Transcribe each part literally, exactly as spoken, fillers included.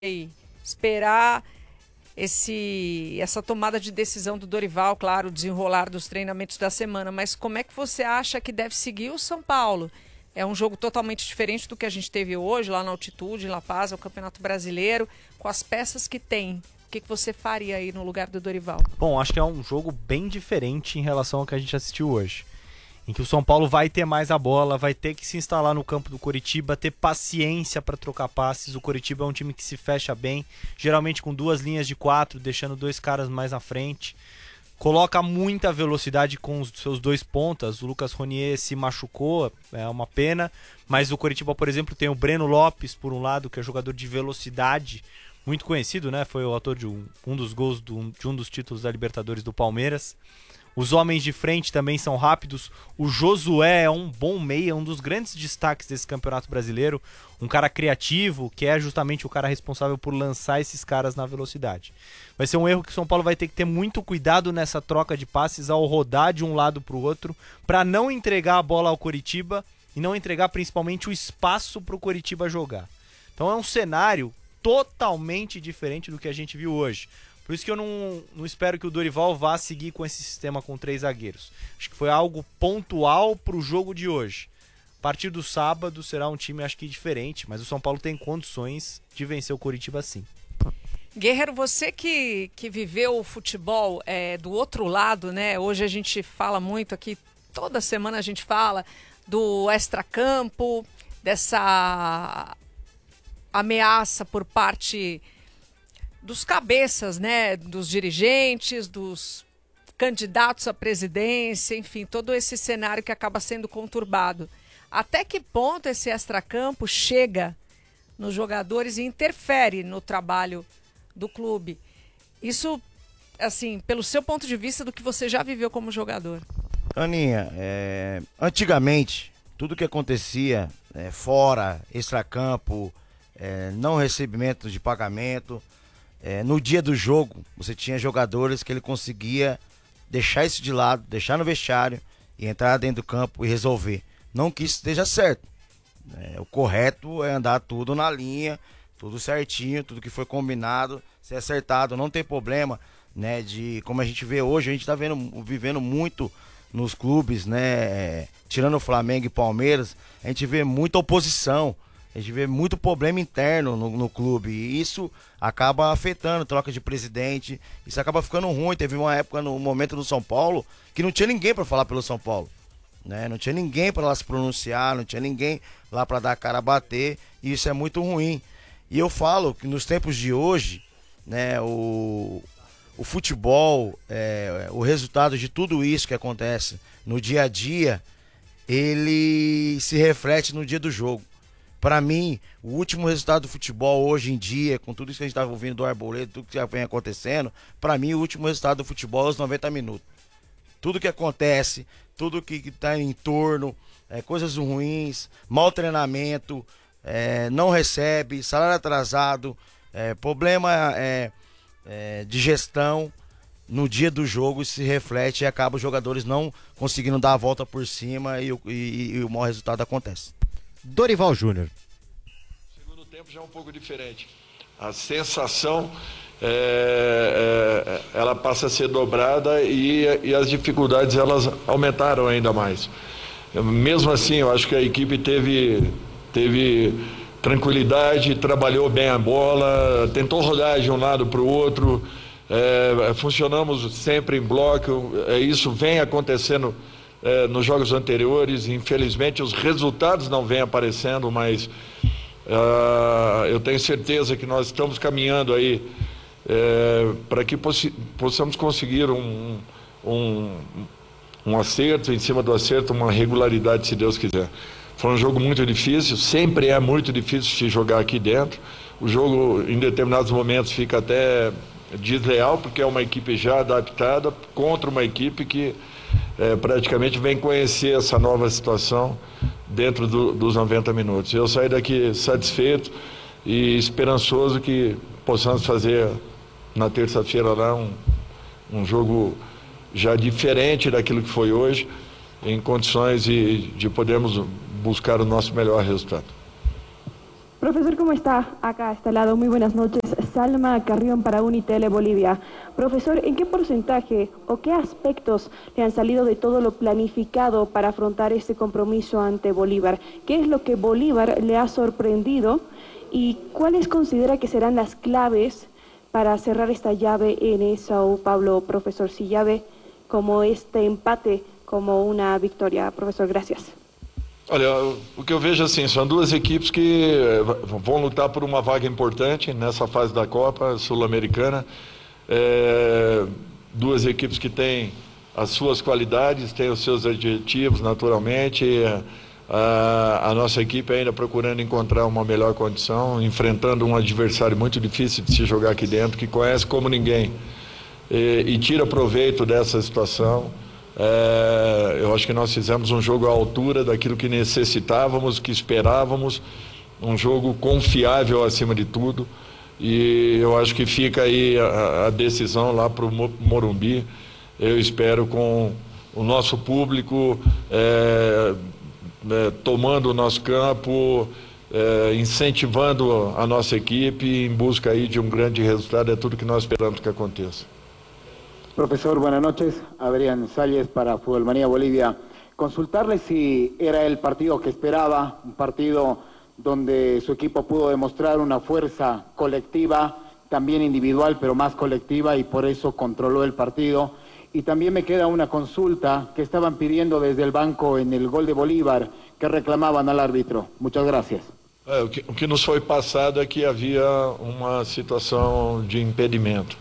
E esperar esse, essa tomada de decisão do Dorival, claro, o desenrolar dos treinamentos da semana, mas como é que você acha que deve seguir o São Paulo? É um jogo totalmente diferente do que a gente teve hoje, lá na altitude, em La Paz, é o Campeonato Brasileiro, com as peças que tem. O que, que você faria aí no lugar do Dorival? Bom, acho que é um jogo bem diferente em relação ao que a gente assistiu hoje, em que o São Paulo vai ter mais a bola, vai ter que se instalar no campo do Coritiba, ter paciência para trocar passes. O Coritiba é um time que se fecha bem, geralmente com duas linhas de quatro, deixando dois caras mais na frente. Coloca muita velocidade com os seus dois pontas. O Lucas Ronier se machucou, é uma pena, mas o Coritiba, por exemplo, tem o Breno Lopes, por um lado, que é jogador de velocidade, muito conhecido, né? Foi o autor de um, um dos gols do, de um dos títulos da Libertadores do Palmeiras. Os homens de frente também são rápidos. O Josué é um bom meia, um dos grandes destaques desse Campeonato Brasileiro. Um cara criativo, que é justamente o cara responsável por lançar esses caras na velocidade. Vai ser um erro que o São Paulo vai ter que ter muito cuidado nessa troca de passes ao rodar de um lado para o outro, para não entregar a bola ao Coritiba e não entregar principalmente o espaço para o Coritiba jogar. Então é um cenário totalmente diferente do que a gente viu hoje. Por isso que eu não, não espero que o Dorival vá seguir com esse sistema com três zagueiros. Acho que foi algo pontual para o jogo de hoje. A partir do sábado será um time, acho que diferente, mas o São Paulo tem condições de vencer o Coritiba sim. Guerreiro, você que, que viveu o futebol é, do outro lado, né? Hoje a gente fala muito aqui, toda semana a gente fala do extracampo, dessa ameaça por parte dos cabeças, né, dos dirigentes, dos candidatos à presidência, enfim, todo esse cenário que acaba sendo conturbado. Até que ponto esse extracampo chega nos jogadores e interfere no trabalho do clube? Isso, assim, pelo seu ponto de vista do que você já viveu como jogador. Aninha, é... antigamente, tudo que acontecia é, fora, extracampo, é, não recebimento de pagamento, É, no dia do jogo, você tinha jogadores que ele conseguia deixar isso de lado, deixar no vestiário e entrar dentro do campo e resolver. Não que isso esteja certo. É, o correto é andar tudo na linha, tudo certinho, tudo que foi combinado, ser acertado, não tem problema, né? De como a gente vê hoje, a gente está vivendo muito nos clubes, né? Tirando o Flamengo e Palmeiras, a gente vê muita oposição. A gente vê muito problema interno no, no clube e isso acaba afetando troca de presidente, isso acaba ficando ruim. Teve uma época no momento do São Paulo que não tinha ninguém para falar pelo São Paulo, né? Não tinha ninguém para lá se pronunciar, não tinha ninguém lá para dar a cara a bater e isso é muito ruim. E eu falo que nos tempos de hoje, né, o, o futebol, é, o resultado de tudo isso que acontece no dia a dia, ele se reflete no dia do jogo. Para mim, o último resultado do futebol hoje em dia, com tudo isso que a gente está ouvindo do Arboleda, tudo que já vem acontecendo, para mim o último resultado do futebol é os noventa minutos. Tudo que acontece, tudo que está em torno, é, coisas ruins, mau treinamento, é, não recebe, salário atrasado, é, problema é, é, de gestão, no dia do jogo isso se reflete e acaba os jogadores não conseguindo dar a volta por cima e, e, e o mau resultado acontece. Dorival Júnior. Segundo tempo já é um pouco diferente. A sensação é, é, ela passa a ser dobrada e, e as dificuldades elas aumentaram ainda mais. Mesmo assim, eu acho que a equipe teve, teve tranquilidade, trabalhou bem a bola, tentou rodar de um lado para o outro, é, funcionamos sempre em bloco, é, isso vem acontecendo É, nos jogos anteriores. Infelizmente os resultados não vêm aparecendo, mas uh, eu tenho certeza que nós estamos caminhando aí é, para que possamos conseguir um, um, um acerto, em cima do acerto, uma regularidade, se Deus quiser. Foi um jogo muito difícil, sempre é muito difícil se jogar aqui dentro. O jogo em determinados momentos fica até desleal, porque é uma equipe já adaptada contra uma equipe que É, praticamente vem conhecer essa nova situação dentro do, dos noventa minutos. Eu saí daqui satisfeito e esperançoso que possamos fazer na terça-feira lá um, um jogo já diferente daquilo que foi hoje, em condições de, de podermos buscar o nosso melhor resultado. Profesor, ¿cómo está? Acá a este lado, muy buenas noches. Salma Carrión para Unitele Bolivia. Profesor, ¿en qué porcentaje o qué aspectos le han salido de todo lo planificado para afrontar este compromiso ante Bolívar? ¿Qué es lo que Bolívar le ha sorprendido y cuáles considera que serán las claves para cerrar esta llave en Sao Paulo, profesor? Si llave como este empate, como una victoria. Profesor, gracias. Olha, o que eu vejo assim, são duas equipes que vão lutar por uma vaga importante nessa fase da Copa Sul-Americana. É, duas equipes que têm as suas qualidades, têm os seus adjetivos, naturalmente. A, a nossa equipe ainda procurando encontrar uma melhor condição, enfrentando um adversário muito difícil de se jogar aqui dentro, que conhece como ninguém e, e tira proveito dessa situação. É, eu acho que nós fizemos um jogo à altura daquilo que necessitávamos, que esperávamos, um jogo confiável acima de tudo, e eu acho que fica aí a, a decisão lá para o Morumbi. Eu espero com o nosso público é, é, tomando o nosso campo, é, incentivando a nossa equipe em busca aí de um grande resultado. É tudo que nós esperamos que aconteça. Profesor, buenas noches. Adrián Salles para Fútbol Manía Bolivia. Consultarle si era el partido que esperaba, un partido donde su equipo pudo demostrar una fuerza colectiva, también individual, pero más colectiva, y por eso controló el partido. Y también me queda una consulta que estaban pidiendo desde el banco en el gol de Bolívar, que reclamaban al árbitro. Muchas gracias. É, o, que, o que nos foi passado é que havia uma situação de impedimento.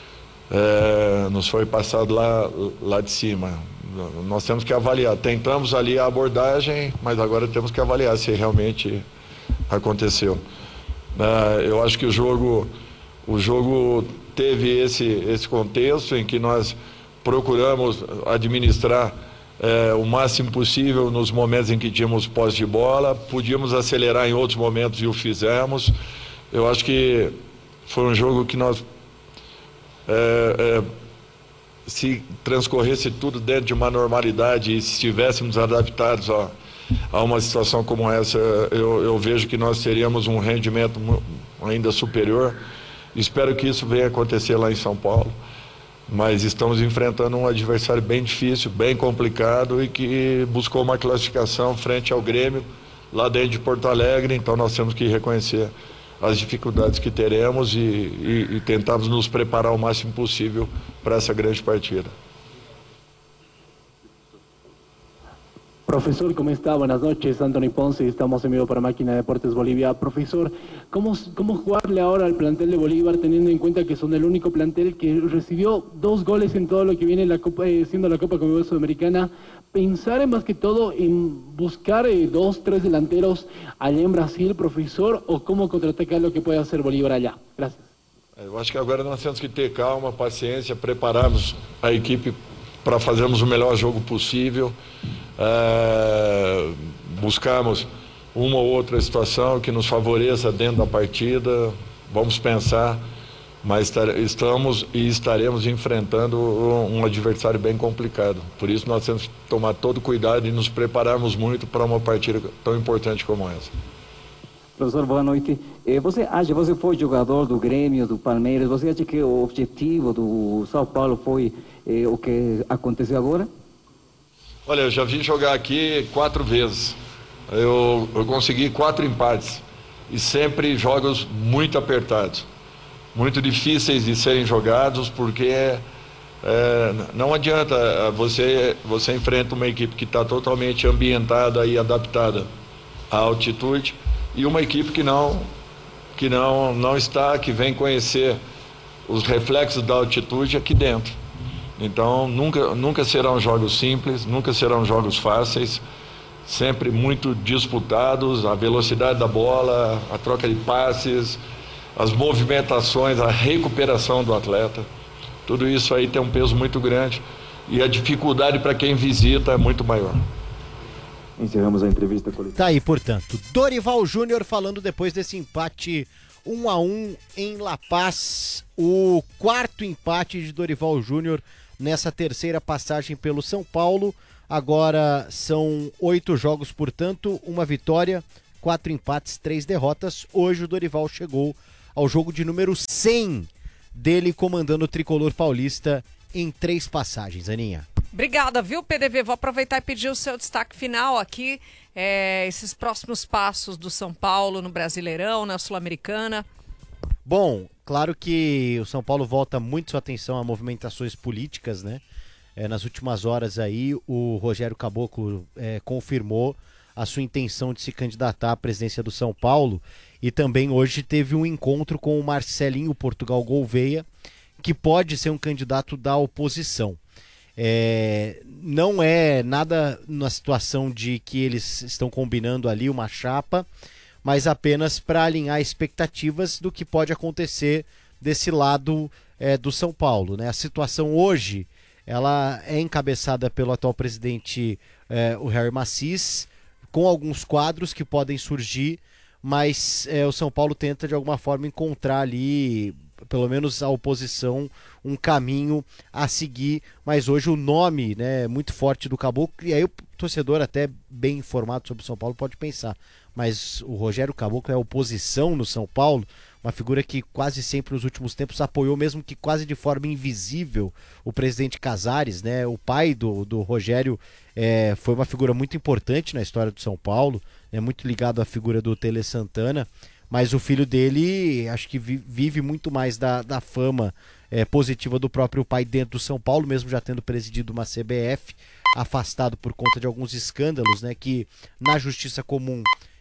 É, nos foi passado lá, lá de cima. Nós temos que avaliar. Tentamos ali a abordagem, mas agora temos que avaliar se realmente aconteceu. É, eu acho que o jogo, o jogo teve esse, esse contexto em que nós procuramos administrar é, o máximo possível nos momentos em que tínhamos posse de bola. Podíamos acelerar em outros momentos e o fizemos. Eu acho que foi um jogo que nós É, é, se transcorresse tudo dentro de uma normalidade e se estivéssemos adaptados a, a uma situação como essa, eu, eu vejo que nós teríamos um rendimento ainda superior. Espero que isso venha acontecer lá em São Paulo, mas estamos enfrentando um adversário bem difícil, bem complicado e que buscou uma classificação frente ao Grêmio lá dentro de Porto Alegre. Então nós temos que reconhecer as dificuldades que teremos e, e, e tentarmos nos preparar o máximo possível para essa grande partida. Profesor, ¿cómo está? Buenas noches, Anthony Ponce, estamos en vivo para Máquina Deportes Bolivia. Profesor, ¿cómo, ¿cómo jugarle ahora al plantel de Bolívar teniendo en cuenta que son el único plantel que recibió dos goles en todo lo que viene la Copa, eh, siendo la Copa Conmebol Sudamericana? Pensar en más que todo en buscar eh, dos, tres delanteros allá en Brasil, profesor, o cómo contraatacar lo que puede hacer Bolívar allá. Gracias. Eu acho que agora nós temos que ter calma, paciência, prepararmos a equipe para fazermos o melhor jogo possível, é, buscarmos uma ou outra situação que nos favoreça dentro da partida. Vamos pensar, mas estamos e estaremos enfrentando um adversário bem complicado. Por isso nós temos que tomar todo cuidado e nos prepararmos muito para uma partida tão importante como essa. Professor, boa noite. Eh, você acha, você foi jogador do Grêmio, do Palmeiras, você acha que o objetivo do São Paulo foi eh, o que aconteceu agora? Olha, eu já vim jogar aqui quatro vezes. Eu, eu consegui quatro empates e sempre jogos muito apertados, muito difíceis de serem jogados, porque é, não adianta, você, você enfrenta uma equipe que está totalmente ambientada e adaptada à altitude e uma equipe que não, que não, não está, que vem conhecer os reflexos da altitude aqui dentro. Então nunca, nunca serão jogos simples, nunca serão jogos fáceis, sempre muito disputados, a velocidade da bola, a troca de passes, as movimentações, a recuperação do atleta, tudo isso aí tem um peso muito grande e a dificuldade para quem visita é muito maior. Encerramos a entrevista coletiva. Tá aí, portanto, Dorival Júnior falando depois desse empate um a um em La Paz, o quarto empate de Dorival Júnior nessa terceira passagem pelo São Paulo. Agora são oito jogos, portanto, uma vitória, quatro empates, três derrotas. Hoje o Dorival chegou ao jogo de número cem dele comandando o tricolor paulista em três passagens, Aninha. Obrigada, viu, P D V? Vou aproveitar e pedir o seu destaque final aqui, é, esses próximos passos do São Paulo no Brasileirão, na Sul-Americana. Bom, claro que o São Paulo volta muito sua atenção a movimentações políticas, né? É, nas últimas horas aí, o Rogério Caboclo é, confirmou a sua intenção de se candidatar à presidência do São Paulo e também hoje teve um encontro com o Marcelinho Portugal Gouveia, que pode ser um candidato da oposição. É, não é nada na situação de que eles estão combinando ali uma chapa, mas apenas para alinhar expectativas do que pode acontecer desse lado é, do São Paulo, né? A situação hoje, ela é encabeçada pelo atual presidente, é, o Harry Macis, com alguns quadros que podem surgir, mas é, o São Paulo tenta de alguma forma encontrar ali, pelo menos a oposição, um caminho a seguir, mas hoje o nome, né, muito forte do Caboclo, e aí o torcedor até bem informado sobre o São Paulo pode pensar, mas o Rogério Caboclo é oposição no São Paulo, uma figura que quase sempre nos últimos tempos apoiou, mesmo que quase de forma invisível, o presidente Casares, né, o pai do, do Rogério, é, foi uma figura muito importante na história do São Paulo, é muito ligado à figura do Tele Santana, mas o filho dele acho que vive muito mais da, da fama é, positiva do próprio pai dentro do São Paulo, mesmo já tendo presidido uma C B F, afastado por conta de alguns escândalos, né, que na justiça comum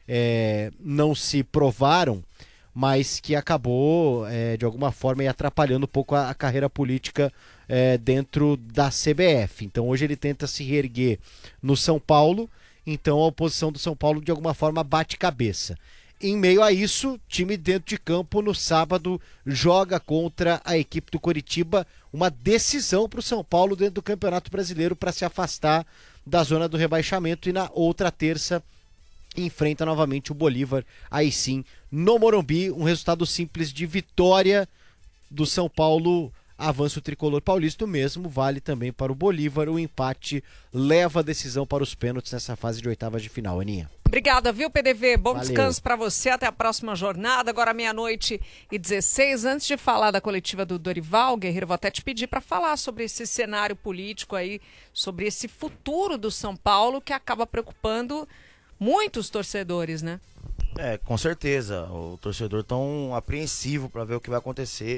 é, não se provaram, mas que acabou é, de alguma forma aí, atrapalhando um pouco a, a carreira política é, dentro da C B F. Então hoje ele tenta se reerguer no São Paulo, então a oposição do São Paulo de alguma forma bate cabeça. Em meio a isso, time dentro de campo no sábado joga contra a equipe do Coritiba, uma decisão para o São Paulo dentro do Campeonato Brasileiro para se afastar da zona do rebaixamento, e na outra terça enfrenta novamente o Bolívar, aí sim, no Morumbi, um resultado simples de vitória do São Paulo, avança o tricolor paulista, o mesmo vale também para o Bolívar, o empate leva a decisão para os pênaltis nessa fase de oitavas de final, Aninha. Obrigada, viu, P D V? Bom Valeu. Descanso para você, até a próxima jornada, agora meia-noite e dezesseis. Antes de falar da coletiva do Dorival, Guerreiro, vou até te pedir para falar sobre esse cenário político aí, sobre esse futuro do São Paulo que acaba preocupando muitos torcedores, né? É, com certeza. O torcedor tão apreensivo para ver o que vai acontecer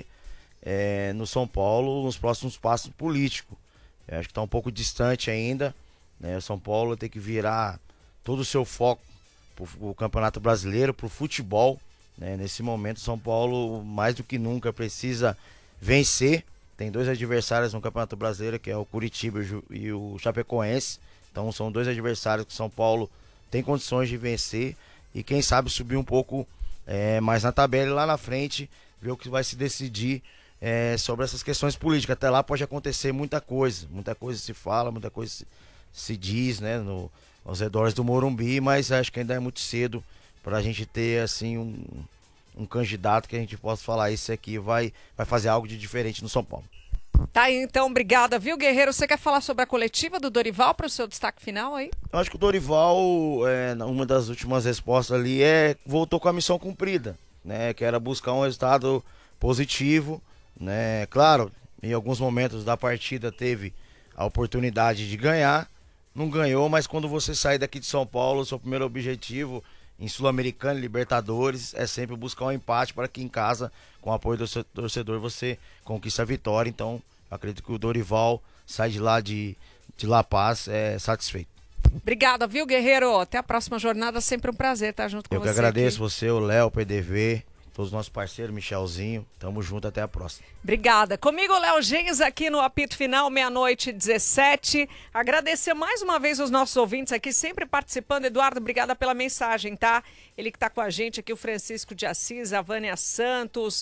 é, no São Paulo nos próximos passos políticos. Eu acho que está um pouco distante ainda, né? O São Paulo tem que virar todo o seu foco para o Campeonato Brasileiro, para o futebol, né? Nesse momento, o São Paulo, mais do que nunca, precisa vencer. Tem dois adversários no Campeonato Brasileiro, que é o Curitiba e o Chapecoense. Então são dois adversários que o São Paulo tem condições de vencer e quem sabe subir um pouco é, mais na tabela e lá na frente ver o que vai se decidir é, sobre essas questões políticas. Até lá pode acontecer muita coisa, muita coisa se fala, muita coisa se, se diz, né, no, aos redores do Morumbi, mas acho que ainda é muito cedo para a gente ter assim um, um candidato que a gente possa falar isso aqui vai, vai fazer algo de diferente no São Paulo. Tá aí, então, obrigada, viu, Guerreiro? Você quer falar sobre a coletiva do Dorival para o seu destaque final aí? Eu acho que o Dorival, é, uma das últimas respostas ali, é voltou com a missão cumprida, né? Que era buscar um resultado positivo, né? Claro, em alguns momentos da partida teve a oportunidade de ganhar, não ganhou, mas quando você sai daqui de São Paulo, seu primeiro objetivo em Sul-Americana e Libertadores é sempre buscar um empate para que em casa, com o apoio do torcedor, você conquista a vitória. Então, acredito que o Dorival sai de lá de, de La Paz é, satisfeito. Obrigada, viu, Guerreiro? Até a próxima jornada, sempre um prazer estar junto com Eu você. Eu que agradeço aqui. você, o Léo, o P D V, todos os nossos parceiros, Michelzinho. Tamo junto, até a próxima. Obrigada. Comigo, Léo Gens, aqui no Apito Final, meia-noite e dezessete. Agradecer mais uma vez os nossos ouvintes aqui, sempre participando. Eduardo, obrigada pela mensagem, tá? Ele que tá com a gente aqui, o Francisco de Assis, a Vânia Santos,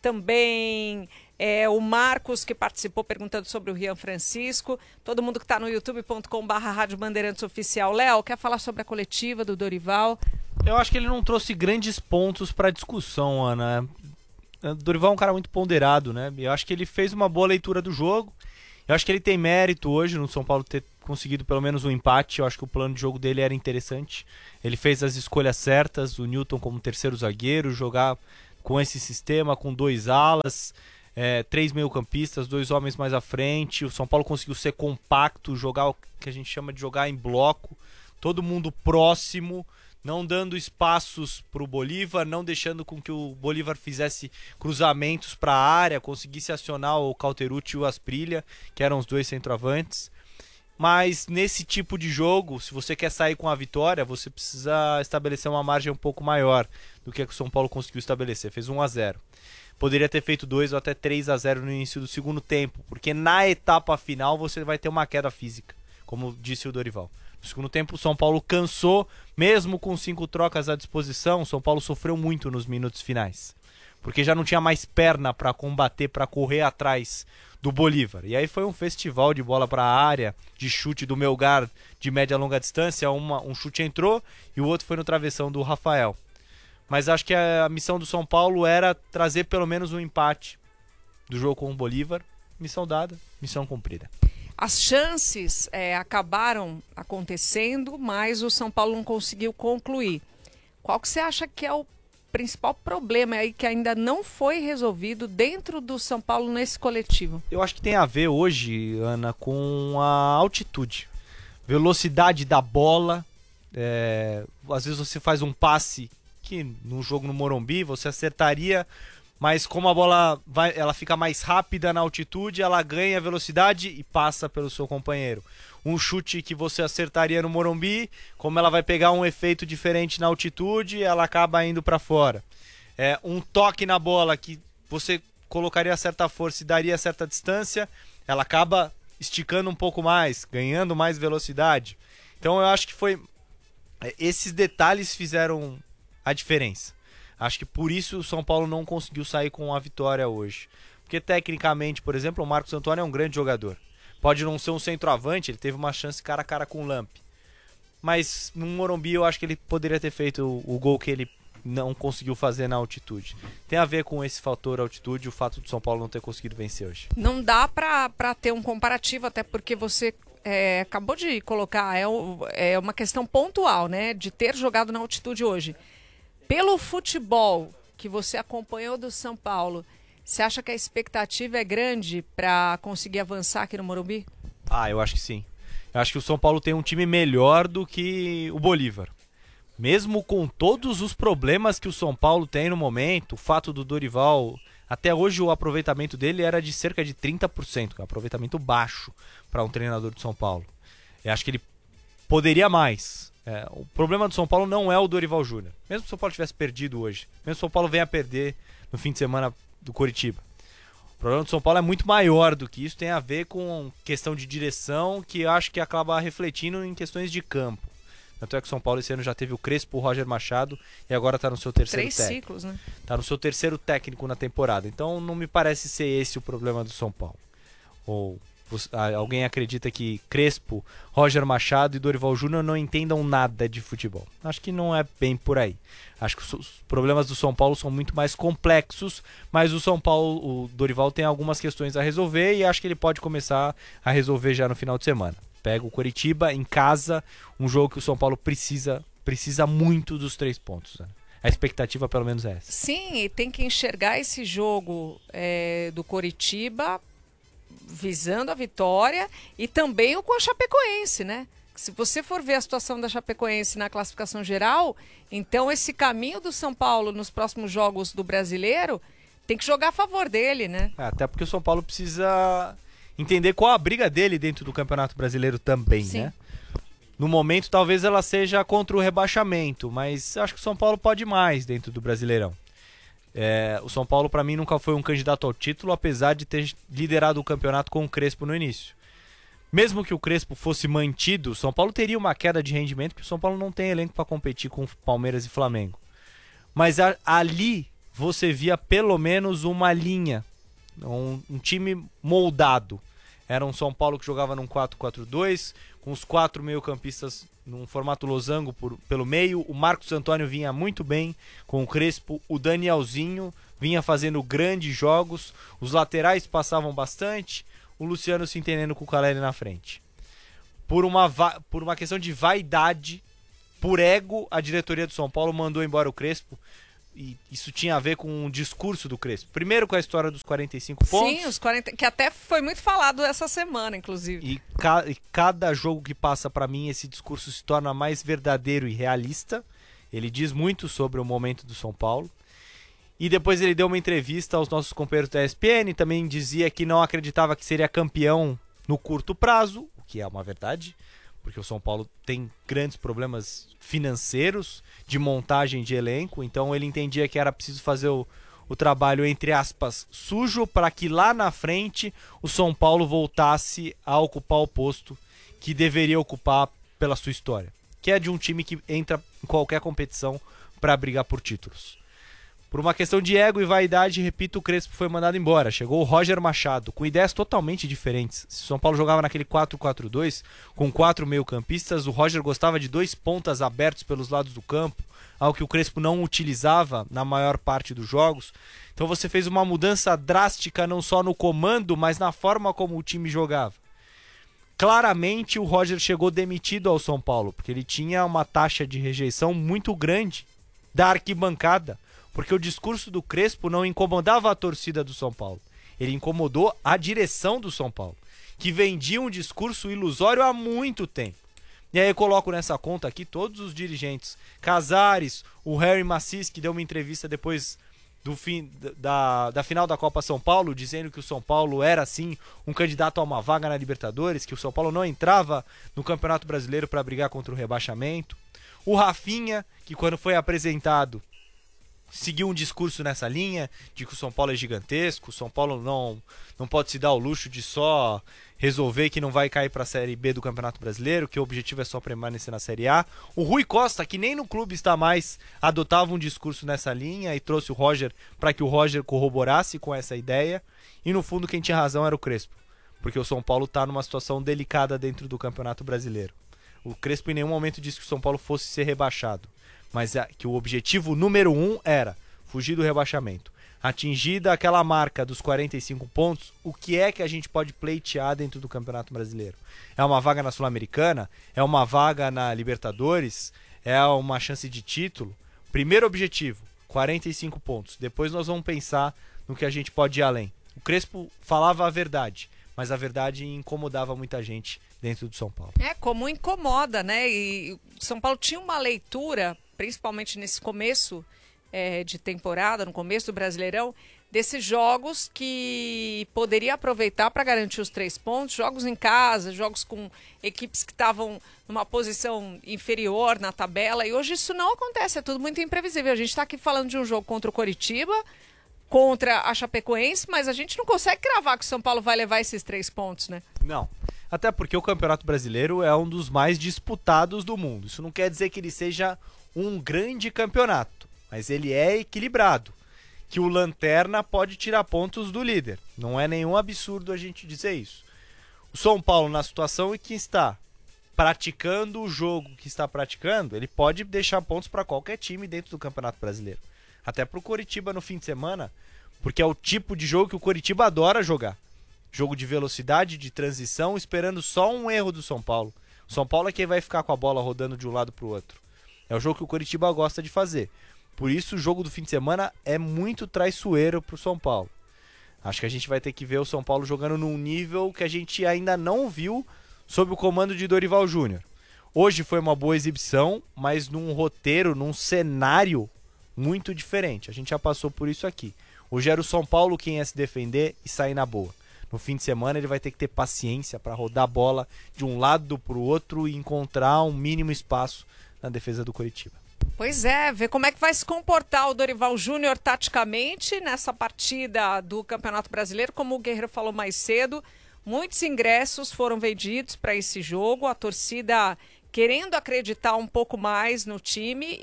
também é, o Marcos, que participou perguntando sobre o Rian Francisco. Todo mundo que tá no youtube ponto com barra Rádio Bandeirantes Oficial. Léo, quer falar sobre a coletiva do Dorival? Eu acho que ele não trouxe grandes pontos para discussão, Ana. O Dorival é um cara muito ponderado, né? Eu acho que ele fez uma boa leitura do jogo. Eu acho que ele tem mérito hoje no São Paulo ter conseguido pelo menos um empate. Eu acho que o plano de jogo dele era interessante. Ele fez as escolhas certas, o Newton como terceiro zagueiro, jogar com esse sistema, com dois alas, é, três meio-campistas, dois homens mais à frente. O São Paulo conseguiu ser compacto, jogar o que a gente chama de jogar em bloco, todo mundo próximo, não dando espaços para o Bolívar, não deixando com que o Bolívar fizesse cruzamentos para a área, conseguisse acionar o Cauterucci e o Asprilla, que eram os dois centroavantes. Mas nesse tipo de jogo, se você quer sair com a vitória, você precisa estabelecer uma margem um pouco maior do que a que o São Paulo conseguiu estabelecer. Fez um a zero. Poderia ter feito dois ou até três a zero no início do segundo tempo, porque na etapa final você vai ter uma queda física, como disse o Dorival. No segundo tempo o São Paulo cansou, mesmo com cinco trocas à disposição, o São Paulo sofreu muito nos minutos finais, porque já não tinha mais perna para combater, para correr atrás do Bolívar. E aí foi um festival de bola para a área, de chute do Melgar de média a longa distância. Uma, um chute entrou e o outro foi no travessão do Rafael. Mas acho que a missão do São Paulo era trazer pelo menos um empate do jogo com o Bolívar. Missão dada, missão cumprida. As chances é, acabaram acontecendo, mas o São Paulo não conseguiu concluir. Qual que você acha que é o principal problema aí que ainda não foi resolvido dentro do São Paulo nesse coletivo? Eu acho que tem a ver hoje, Ana, com a altitude. Velocidade da bola. É, às vezes você faz um passe que no jogo no Morumbi você acertaria, mas como a bola vai, ela fica mais rápida na altitude, ela ganha velocidade e passa pelo seu companheiro. Um chute que você acertaria no Morumbi, como ela vai pegar um efeito diferente na altitude, ela acaba indo para fora. É, um toque na bola que você colocaria certa força e daria certa distância, ela acaba esticando um pouco mais, ganhando mais velocidade. Então eu acho que foi esses detalhes fizeram a diferença. Acho que por isso o São Paulo não conseguiu sair com a vitória hoje. Porque tecnicamente, por exemplo, o Marcos Antônio é um grande jogador. Pode não ser um centroavante, ele teve uma chance cara a cara com o Lamp. Mas no Morumbi eu acho que ele poderia ter feito o, o gol que ele não conseguiu fazer na altitude. Tem a ver com esse fator altitude, o fato do São Paulo não ter conseguido vencer hoje. Não dá pra, pra ter um comparativo, até porque você é, acabou de colocar, é, é uma questão pontual, né? De ter jogado na altitude hoje. Pelo futebol que você acompanhou do São Paulo, você acha que a expectativa é grande para conseguir avançar aqui no Morumbi? Ah, eu acho que sim. Eu acho que o São Paulo tem um time melhor do que o Bolívar. Mesmo com todos os problemas que o São Paulo tem no momento, o fato do Dorival, até hoje o aproveitamento dele era de cerca de trinta por cento, que é um aproveitamento baixo para um treinador do São Paulo. Eu acho que ele poderia mais. É, o problema do São Paulo não é o Dorival Júnior. Mesmo se o São Paulo tivesse perdido hoje, mesmo se o São Paulo venha a perder no fim de semana do Coritiba, o problema do São Paulo é muito maior do que isso, tem a ver com questão de direção, que eu acho que acaba refletindo em questões de campo. Tanto é que o São Paulo esse ano já teve o Crespo, o Roger Machado e agora está no seu terceiro Três técnico. ciclos, né? Está no seu terceiro técnico na temporada. Então não me parece ser esse o problema do São Paulo. Ou alguém acredita que Crespo, Roger Machado e Dorival Júnior não entendam nada de futebol? Acho que não é bem por aí. Acho que os problemas do São Paulo são muito mais complexos, mas o São Paulo, o Dorival tem algumas questões a resolver e acho que ele pode começar a resolver já no final de semana. Pega o Coritiba em casa, um jogo que o São Paulo precisa, precisa muito dos três pontos, né? A expectativa pelo menos é essa. Sim, e tem que enxergar esse jogo é, do Coritiba visando a vitória e também o com a Chapecoense, né? Se você for ver a situação da Chapecoense na classificação geral, então esse caminho do São Paulo nos próximos jogos do Brasileiro tem que jogar a favor dele, né? É, até porque o São Paulo precisa entender qual a briga dele dentro do Campeonato Brasileiro também, Sim. né? No momento talvez ela seja contra o rebaixamento, mas acho que o São Paulo pode mais dentro do Brasileirão. É, o São Paulo para mim nunca foi um candidato ao título, apesar de ter liderado o campeonato com o Crespo no início. Mesmo que o Crespo fosse mantido, o São Paulo teria uma queda de rendimento, porque o São Paulo não tem elenco para competir com Palmeiras e Flamengo. Mas a, ali você via pelo menos uma linha, um, um time moldado. Era um São Paulo que jogava num quatro quatro dois, com os quatro meio-campistas num formato losango por, pelo meio. O Marcos Antônio vinha muito bem com o Crespo. O Danielzinho vinha fazendo grandes jogos. Os laterais passavam bastante. O Luciano se entendendo com o Caleri na frente. O por uma, va- por uma questão de vaidade, por ego, a diretoria do São Paulo mandou embora o Crespo. E isso tinha a ver com o discurso do Crespo. Primeiro com a história dos quarenta e cinco pontos. Sim, os quarenta, que até foi muito falado essa semana, inclusive. E, ca- e cada jogo que passa pra mim, esse discurso se torna mais verdadeiro e realista. Ele diz muito sobre o momento do São Paulo. E depois ele deu uma entrevista aos nossos companheiros da E S P N, também dizia que não acreditava que seria campeão no curto prazo, o que é uma verdade, porque o São Paulo tem grandes problemas financeiros de montagem de elenco, então ele entendia que era preciso fazer o, o trabalho, entre aspas, sujo, para que lá na frente o São Paulo voltasse a ocupar o posto que deveria ocupar pela sua história, que é de um time que entra em qualquer competição para brigar por títulos. Por uma questão de ego e vaidade, repito, o Crespo foi mandado embora. Chegou o Roger Machado, com ideias totalmente diferentes. Se o São Paulo jogava naquele quatro quatro dois, com quatro meio-campistas, o Roger gostava de dois pontas abertos pelos lados do campo, algo que o Crespo não utilizava na maior parte dos jogos. Então você fez uma mudança drástica não só no comando, mas na forma como o time jogava. Claramente o Roger chegou demitido ao São Paulo, porque ele tinha uma taxa de rejeição muito grande da arquibancada. Porque o discurso do Crespo não incomodava a torcida do São Paulo. Ele incomodou a direção do São Paulo, que vendia um discurso ilusório há muito tempo. E aí eu coloco nessa conta aqui todos os dirigentes. Casares, o Harry Macis, que deu uma entrevista depois do fim da, da final da Copa São Paulo, dizendo que o São Paulo era, sim, um candidato a uma vaga na Libertadores, que o São Paulo não entrava no Campeonato Brasileiro para brigar contra o rebaixamento. O Rafinha, que quando foi apresentado, seguiu um discurso nessa linha de que o São Paulo é gigantesco, o São Paulo não, não pode se dar o luxo de só resolver que não vai cair para a Série B do Campeonato Brasileiro, que o objetivo é só permanecer na Série A. O Rui Costa, que nem no clube está mais, adotava um discurso nessa linha e trouxe o Roger para que o Roger corroborasse com essa ideia. E no fundo quem tinha razão era o Crespo, porque o São Paulo está numa situação delicada dentro do Campeonato Brasileiro. O Crespo em nenhum momento disse que o São Paulo fosse ser rebaixado, mas que o objetivo número um era fugir do rebaixamento. Atingida aquela marca dos quarenta e cinco pontos, o que é que a gente pode pleitear dentro do Campeonato Brasileiro? É uma vaga na Sul-Americana? É uma vaga na Libertadores? É uma chance de título? Primeiro objetivo, quarenta e cinco pontos. Depois nós vamos pensar no que a gente pode ir além. O Crespo falava a verdade, mas a verdade incomodava muita gente dentro do São Paulo. É, como incomoda, né? E o São Paulo tinha uma leitura, principalmente nesse começo é, de temporada, no começo do Brasileirão, desses jogos que poderia aproveitar para garantir os três pontos, jogos em casa, jogos com equipes que estavam numa posição inferior na tabela, e hoje isso não acontece, é tudo muito imprevisível. A gente está aqui falando de um jogo contra o Coritiba, contra a Chapecoense, mas a gente não consegue cravar que o São Paulo vai levar esses três pontos, né? Não. Até porque o Campeonato Brasileiro é um dos mais disputados do mundo. Isso não quer dizer que ele seja um grande campeonato, mas ele é equilibrado. Que o Lanterna pode tirar pontos do líder. Não é nenhum absurdo a gente dizer isso. O São Paulo, na situação em que está praticando o jogo que está praticando, ele pode deixar pontos para qualquer time dentro do Campeonato Brasileiro. Até para o Coritiba no fim de semana, porque é o tipo de jogo que o Coritiba adora jogar. Jogo de velocidade, de transição, esperando só um erro do São Paulo. O São Paulo é quem vai ficar com a bola rodando de um lado para o outro. É o jogo que o Coritiba gosta de fazer. Por isso o jogo do fim de semana é muito traiçoeiro para o São Paulo. Acho que a gente vai ter que ver o São Paulo jogando num nível que a gente ainda não viu sob o comando de Dorival Júnior. Hoje foi uma boa exibição, mas num roteiro, num cenário muito diferente. A gente já passou por isso aqui. Hoje era o São Paulo quem ia se defender e sair na boa. No fim de semana ele vai ter que ter paciência para rodar a bola de um lado para o outro e encontrar um mínimo espaço na defesa do Coritiba. Pois é, ver como é que vai se comportar o Dorival Júnior taticamente nessa partida do Campeonato Brasileiro. Como o Guerreiro falou mais cedo, muitos ingressos foram vendidos para esse jogo, a torcida querendo acreditar um pouco mais no time,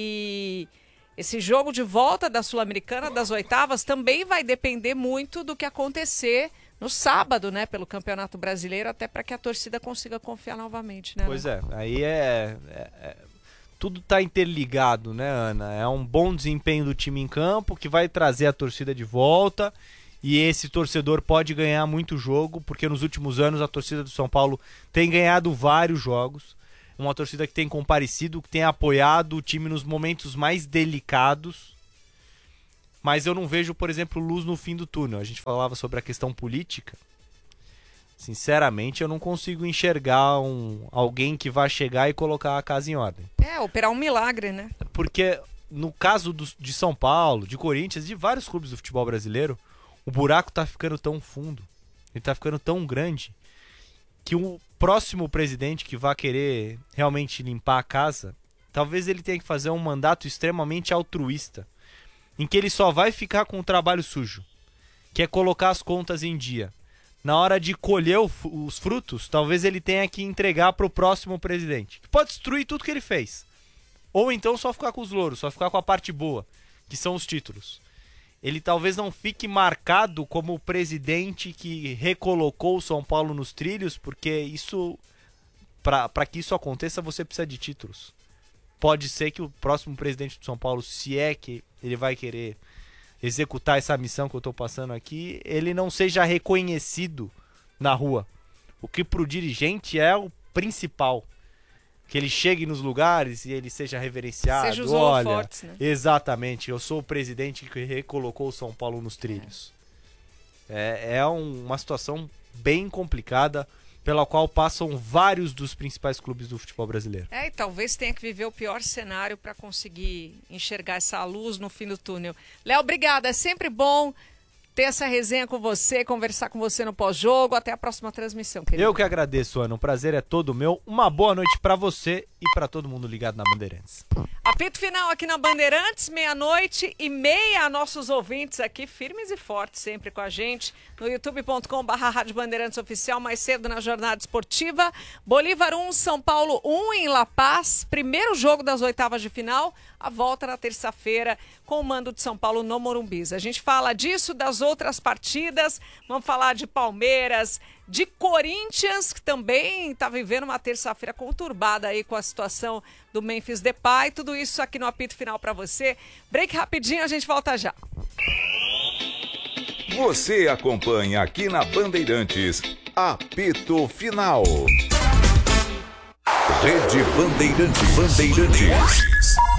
e esse jogo de volta da Sul-Americana, das oitavas, também vai depender muito do que acontecer no sábado, né, pelo Campeonato Brasileiro, até para que a torcida consiga confiar novamente, né? Pois é, aí é, é, é tudo está interligado, né, Ana? É um bom desempenho do time em campo que vai trazer a torcida de volta, e esse torcedor pode ganhar muito jogo, porque nos últimos anos a torcida do São Paulo tem ganhado vários jogos. Uma torcida que tem comparecido, que tem apoiado o time nos momentos mais delicados. Mas eu não vejo, por exemplo, luz no fim do túnel. A gente falava sobre a questão política. Sinceramente, eu não consigo enxergar um, alguém que vai chegar e colocar a casa em ordem. É, operar um milagre, né? Porque no caso do, de São Paulo, de Corinthians, de vários clubes do futebol brasileiro, o buraco tá ficando tão fundo, ele tá ficando tão grande, que o próximo presidente que vai querer realmente limpar a casa, talvez ele tenha que fazer um mandato extremamente altruísta, em que ele só vai ficar com o trabalho sujo, que é colocar as contas em dia. Na hora de colher o, os frutos, talvez ele tenha que entregar para o próximo presidente, que pode destruir tudo que ele fez. Ou então só ficar com os louros, só ficar com a parte boa, que são os títulos. Ele talvez não fique marcado como o presidente que recolocou o São Paulo nos trilhos, porque isso, para que isso aconteça, você precisa de títulos. Pode ser que o próximo presidente do São Paulo, se é que ele vai querer executar essa missão que eu estou passando aqui, ele não seja reconhecido na rua. O que para o dirigente é o principal. Que ele chegue nos lugares e ele seja reverenciado. Seja os Olha, holofotes, né? Exatamente, eu sou o presidente que recolocou o São Paulo nos trilhos. É, é um, uma situação bem complicada, pela qual passam vários dos principais clubes do futebol brasileiro. É, e talvez tenha que viver o pior cenário para conseguir enxergar essa luz no fim do túnel. Léo, obrigada, é sempre bom ter essa resenha com você, conversar com você no pós-jogo. Até a próxima transmissão, querido. Eu que agradeço, Ana. O prazer é todo meu. Uma boa noite pra você e pra todo mundo ligado na Bandeirantes. Apito final aqui na Bandeirantes, meia-noite e meia. Nossos ouvintes aqui, firmes e fortes, sempre com a gente. No youtube ponto com barra Rádio Bandeirantes Oficial, mais cedo na Jornada Esportiva. Bolívar um, São Paulo um em La Paz. Primeiro jogo das oitavas de final. A volta na terça-feira com o mando de São Paulo no Morumbis. A gente fala disso, das outras partidas. Vamos falar de Palmeiras, de Corinthians, que também está vivendo uma terça-feira conturbada aí com a situação do Memphis Depay. Tudo isso aqui no apito final para você. Break rapidinho, a gente volta já. Você acompanha aqui na Bandeirantes, apito final. Rede Bandeirantes. Bandeirantes.